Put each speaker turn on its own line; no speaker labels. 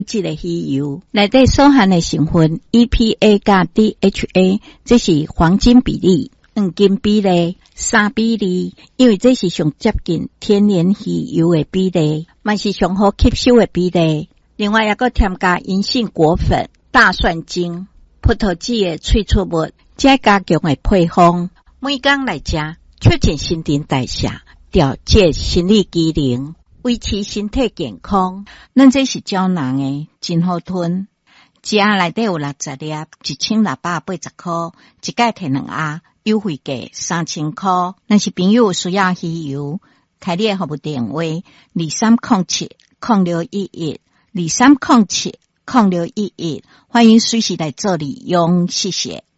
这个鱼油内底所含的成分 EPA 加 DHA， 这是黄金比例、黄金比例、3比例，因为这是上接近天然鱼油的比例，嘛是上好吸收的比例。另外还佫添加银杏果粉、大蒜精、葡萄籽的萃取物，再加强的配方。每天来食，促进新陈代谢，调节生理机能，维持身体健康。咱这是胶囊的，真好吞。一盒内底有60粒，1680块，一盖摕2盒，优惠价3000块。若是朋友需要鱼油，开你的服务电话23070611，23070611，欢迎随时来做利用，谢谢。